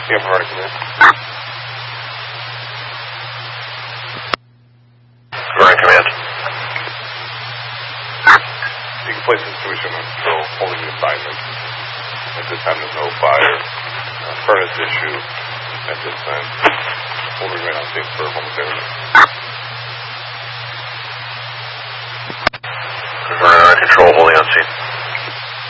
Yeah, Veronica, man. Veronica, command. You can place the situation on control, holding the assignment. At this time, there's no fire, furnace issue. At this time, we'll remain on stage for momentarily.